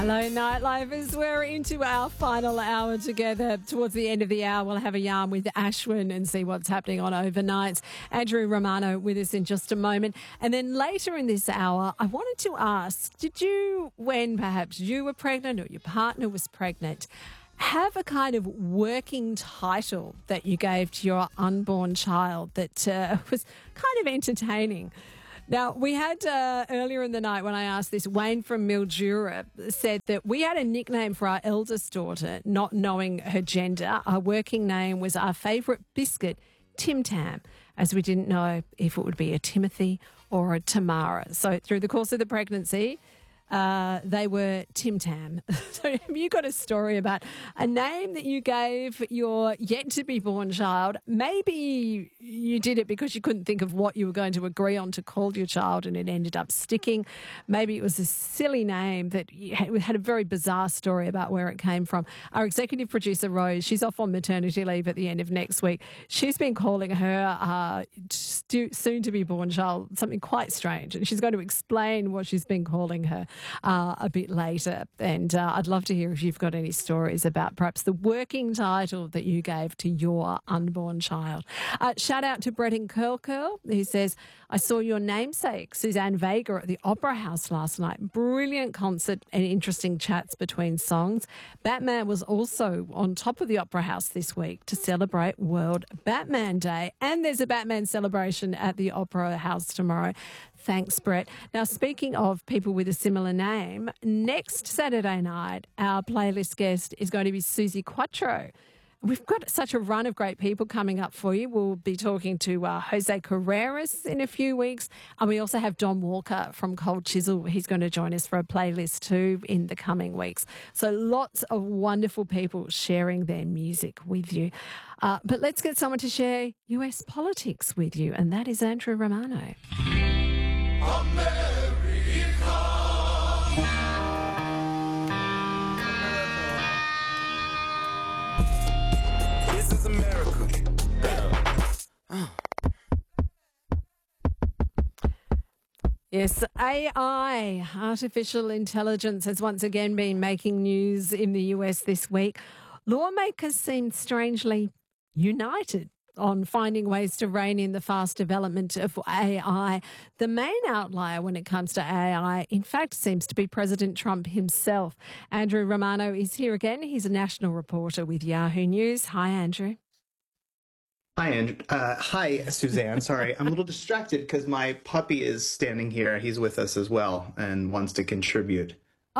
Hello, Nightlifers. We're into our final hour together. Towards the end of the hour, we'll have a yarn with Ashwin and see what's happening on overnights. Andrew Romano with us in just a moment. And then later in this hour, I wanted to ask, did you, when perhaps you were pregnant or your partner was pregnant, have a kind of working title that you gave to your unborn child that was kind of entertaining? Now, we had earlier in the night when I asked this, Wayne from Mildura said that we had a nickname for our eldest daughter, not knowing her gender. Our working name was our favourite biscuit, Tim Tam, as we didn't know if it would be a Timothy or a Tamara. So through the course of the pregnancy, they were Tim Tam. So have you got a story about a name that you gave your yet-to-be-born child? Maybe you did it because you couldn't think of what you were going to agree on to call your child and it ended up sticking. Maybe it was a silly name that had a very bizarre story about where it came from. Our executive producer, Rose, she's off on maternity leave at the end of next week. She's been calling her soon-to-be-born child something quite strange, and she's going to explain what she's been calling her a bit later. And I'd love to hear if you've got any stories about perhaps the working title that you gave to your unborn child. Shout out to Brett in Curl. He says, I saw your namesake, Suzanne Vega, at the Opera House last night. Brilliant concert and interesting chats between songs. Batman was also on top of the Opera House this week to celebrate World Batman Day. And there's a Batman celebration at the Opera House tomorrow. Thanks, Brett. Now, speaking of people with a similar name, next Saturday night, our playlist guest is going to be Suzi Quatro. We've got such a run of great people coming up for you. We'll be talking to Jose Carreras in a few weeks. And we also have Don Walker from Cold Chisel. He's going to join us for a playlist too in the coming weeks. So lots of wonderful people sharing their music with you. But let's get someone to share US politics with you, and that is Andrew Romano. This is America. Yes, AI, artificial intelligence, has once again been making news in the US this week. Lawmakers seem strangely united on finding ways to rein in the fast development of AI. The main outlier when it comes to AI, in fact, seems to be President Trump himself. Andrew Romano is here again. He's a national reporter with Yahoo News. Hi, Andrew. Hi, Andrew. Hi, Suzanne. Sorry, I'm a little distracted because my puppy is standing here. He's with us as well and wants to contribute.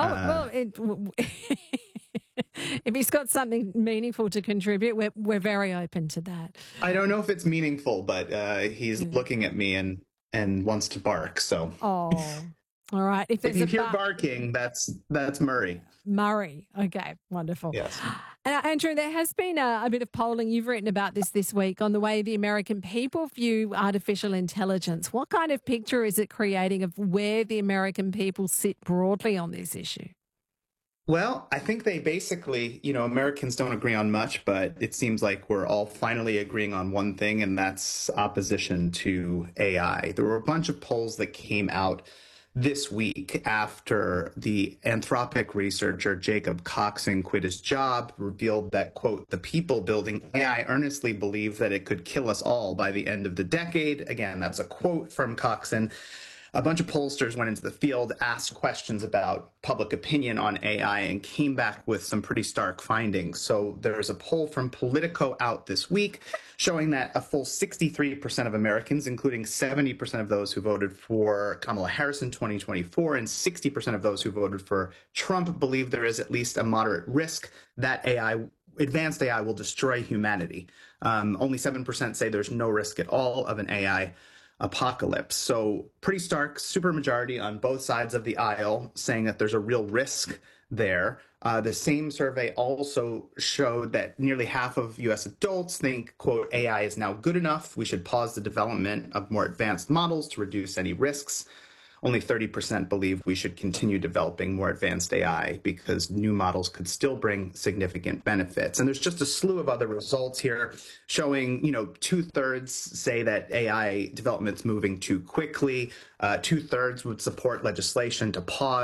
If he's got something meaningful to contribute, we're very open to that. I don't know if it's meaningful, but he's looking at me and wants to bark. So, all right. If you hear barking, that's Murray. Murray. Okay, wonderful. Yes. Andrew, there has been a bit of polling. You've written about this week on the way the American people view artificial intelligence. What kind of picture is it creating of where the American people sit broadly on this issue? Well, I think they basically, Americans don't agree on much, but it seems like we're all finally agreeing on one thing, and that's opposition to AI. There were a bunch of polls that came out this week after the Anthropic researcher Jacob Coxon quit his job, revealed that, quote, the people building AI earnestly believe that it could kill us all by the end of the decade. Again, that's a quote from Coxon. A bunch of pollsters went into the field, asked questions about public opinion on AI, and came back with some pretty stark findings. So there's a poll from Politico out this week showing that a full 63% of Americans, including 70% of those who voted for Kamala Harris in 2024 and 60% of those who voted for Trump, believe there is at least a moderate risk that advanced AI will destroy humanity. Only 7% say there's no risk at all of an AI apocalypse. So pretty stark supermajority on both sides of the aisle saying that there's a real risk there. The same survey also showed that nearly half of U.S. adults think, quote, AI is now good enough. We should pause the development of more advanced models to reduce any risks. Only 30% believe we should continue developing more advanced AI because new models could still bring significant benefits. And there's just a slew of other results here showing, 2/3 say that AI development's moving too quickly. 2/3 would support legislation to pause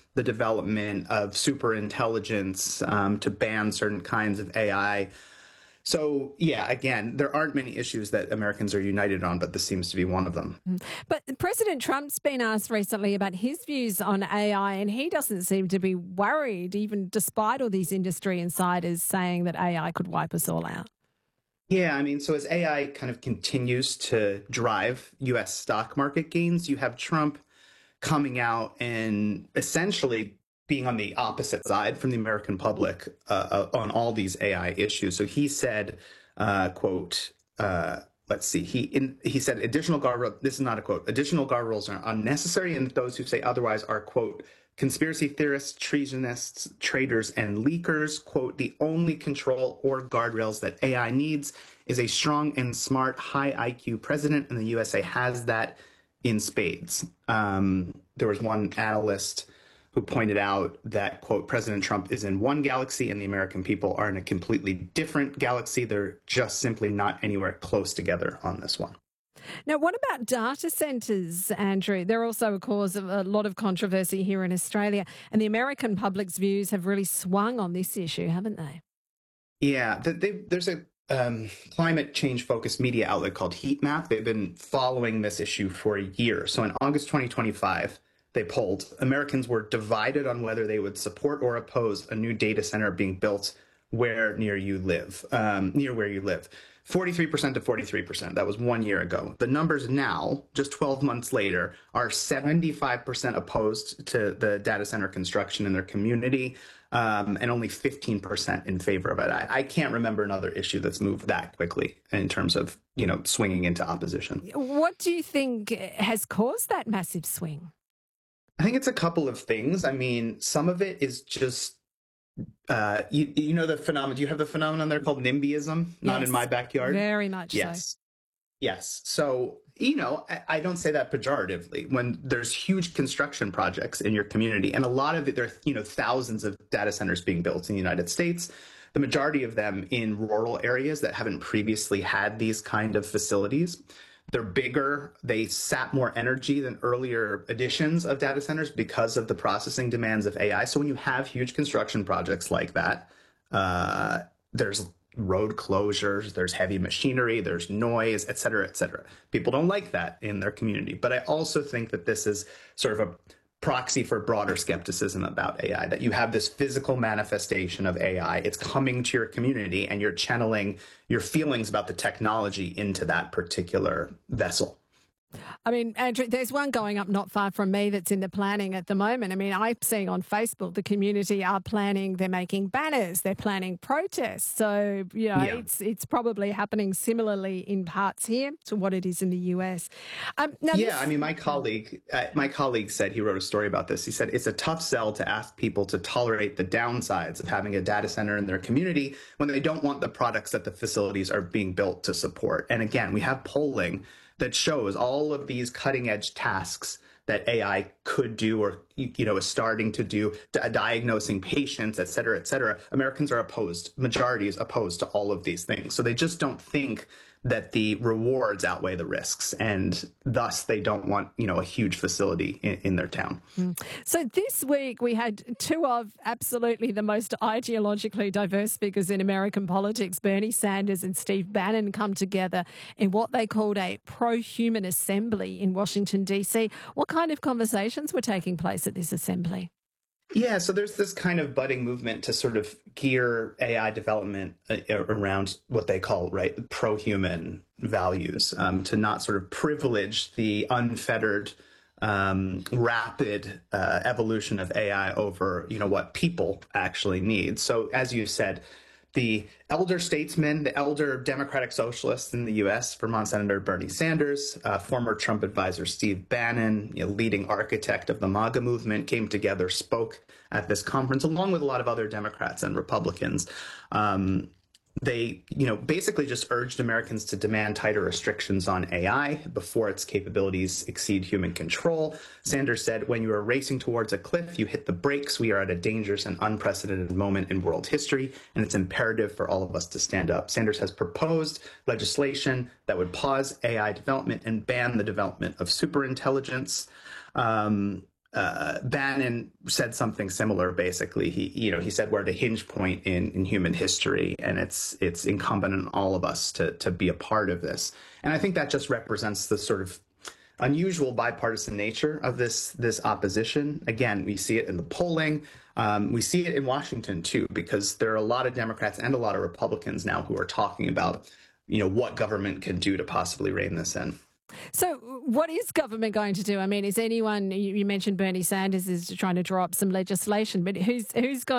the development of superintelligence, to ban certain kinds of AI. So, yeah, again, there aren't many issues that Americans are united on, but this seems to be one of them. But President Trump's been asked recently about his views on AI, and he doesn't seem to be worried, even despite all these industry insiders saying that AI could wipe us all out. Yeah, I mean, so as AI kind of continues to drive U.S. stock market gains, you have Trump coming out and essentially being on the opposite side from the American public on all these AI issues. So he said, quote, let's see, he said additional guardrails, this is not a quote, additional guardrails are unnecessary, and those who say otherwise are, quote, conspiracy theorists, treasonists, traitors, and leakers. Quote, the only control or guardrails that AI needs is a strong and smart, high IQ president, and the USA has that in spades. There was one analyst who pointed out that, quote, President Trump is in one galaxy and the American people are in a completely different galaxy. They're just simply not anywhere close together on this one. Now, what about data centres, Andrew? They're also a cause of a lot of controversy here in Australia, and the American public's views have really swung on this issue, haven't they? Yeah, there's a climate change focused media outlet called Heat Map. They've been following this issue for a year. So in August 2025, they polled Americans were divided on whether they would support or oppose a new data center being built near where you live. 43% to 43%. That was 1 year ago. The numbers now, just 12 months later, are 75% opposed to the data center construction in their community, and only 15% in favor of it. I can't remember another issue that's moved that quickly in terms of, swinging into opposition. What do you think has caused that massive swing? I think it's a couple of things. I mean, some of it is just, you know the phenomenon. Do you have the phenomenon there called NIMBYism? Not in my backyard. Very much yes. so. Yes. So, I don't say that pejoratively. When there's huge construction projects in your community, and a lot of it, there are, thousands of data centers being built in the United States, the majority of them in rural areas that haven't previously had these kind of facilities. They're bigger. They sap more energy than earlier editions of data centers because of the processing demands of AI. So when you have huge construction projects like that, there's road closures, there's heavy machinery, there's noise, et cetera, et cetera. People don't like that in their community. But I also think that this is sort of a proxy for broader skepticism about AI, that you have this physical manifestation of AI. It's coming to your community and you're channeling your feelings about the technology into that particular vessel. I mean, Andrew, there's one going up not far from me that's in the planning at the moment. I mean, I'm seeing on Facebook the community are planning, they're making banners, they're planning protests. So, it's probably happening similarly in parts here to what it is in the US. I mean, my colleague said, he wrote a story about this. He said, it's a tough sell to ask people to tolerate the downsides of having a data center in their community when they don't want the products that the facilities are being built to support. And again, we have polling that shows all of these cutting edge tasks that AI could do or, is starting to do, diagnosing patients, et cetera, et cetera. Americans are opposed. Majority is opposed to all of these things. So they just don't think that the rewards outweigh the risks, and thus they don't want, a huge facility in their town. So this week we had two of absolutely the most ideologically diverse figures in American politics, Bernie Sanders and Steve Bannon, come together in what they called a pro-human assembly in Washington, D.C. What kind of conversations were taking place at this assembly? Yeah, so there's this kind of budding movement to sort of gear AI development around what they call, pro-human values, to not sort of privilege the unfettered, rapid evolution of AI over, what people actually need. So as you said, the elder statesman, the elder Democratic Socialists in the U.S., Vermont Senator Bernie Sanders, former Trump advisor Steve Bannon, leading architect of the MAGA movement, came together, spoke at this conference, along with a lot of other Democrats and Republicans. They, basically just urged Americans to demand tighter restrictions on AI before its capabilities exceed human control. Sanders said, when you are racing towards a cliff, you hit the brakes. We are at a dangerous and unprecedented moment in world history, and it's imperative for all of us to stand up. Sanders has proposed legislation that would pause AI development and ban the development of superintelligence. Bannon said something similar. Basically, he said we're at a hinge point in human history, and it's incumbent on all of us to be a part of this. And I think that just represents the sort of unusual bipartisan nature of this opposition. Again, we see it in the polling. We see it in Washington too, because there are a lot of Democrats and a lot of Republicans now who are talking about, what government can do to possibly rein this in. So what is government going to do? I mean, is anyone, you mentioned Bernie Sanders is trying to draw up some legislation, but who's going